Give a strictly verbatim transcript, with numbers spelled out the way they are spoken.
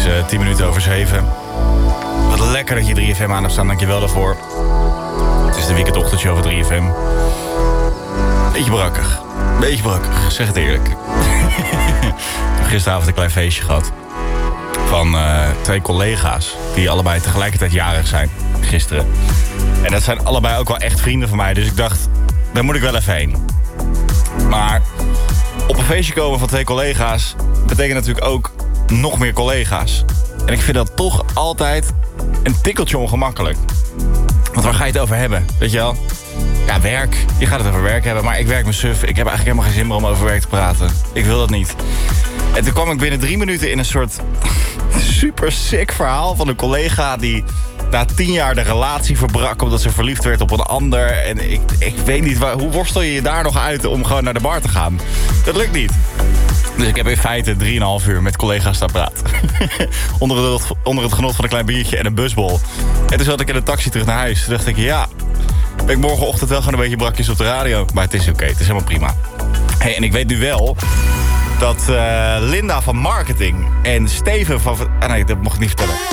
uh, tien minuten over zeven. Wat lekker dat je drie F M aan hebt staan, dankjewel daarvoor. Het is de weekendochtendje over drie F M. Beetje brakkig. Beetje brakkig, zeg het eerlijk. Ik heb gisteravond een klein feestje gehad. Van uh, twee collega's die allebei tegelijkertijd jarig zijn. Gisteren. En dat zijn allebei ook wel echt vrienden van mij. Dus ik dacht, daar moet ik wel even heen. Maar op een feestje komen van twee collega's betekent natuurlijk ook nog meer collega's. En ik vind dat toch altijd een tikkeltje ongemakkelijk. Want waar ga je het over hebben? Weet je wel? Ja, werk. Je gaat het over werk hebben. Maar ik werk me suf. Ik heb eigenlijk helemaal geen zin meer om over werk te praten. Ik wil dat niet. En toen kwam ik binnen drie minuten in een soort super sick verhaal van een collega die na tien jaar de relatie verbrak omdat ze verliefd werd op een ander. En ik, ik weet niet, waar, hoe worstel je je daar nog uit om gewoon naar de bar te gaan? Dat lukt niet. Dus ik heb in feite drieënhalf uur met collega's staan praten. onder, het, onder het genot van een klein biertje en een busbol. En toen zat ik in de taxi terug naar huis. Toen dacht ik, ja, ben ik morgenochtend wel gewoon een beetje brakjes op de radio. Maar het is oké, okay, het is helemaal prima. Hey, en ik weet nu wel dat uh, Linda van marketing en Steven van... Ah nee, dat mocht ik niet vertellen.